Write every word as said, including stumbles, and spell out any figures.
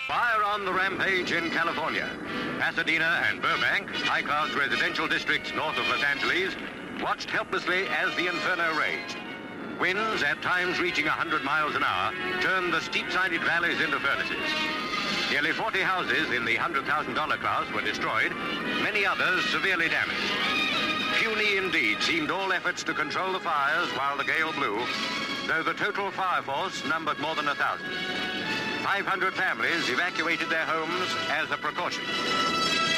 Fire on the rampage in California. Pasadena and Burbank, high-class residential districts north of Los Angeles, watched helplessly as the inferno raged. Winds, at times reaching one hundred miles an hour, turned the steep-sided valleys into furnaces. Nearly forty houses in the one hundred thousand dollar class were destroyed, many others severely damaged. Puny indeed seemed all efforts to control the fires while the gale blew, though the total fire force numbered more than a thousand. five hundred families evacuated their homes as a precaution.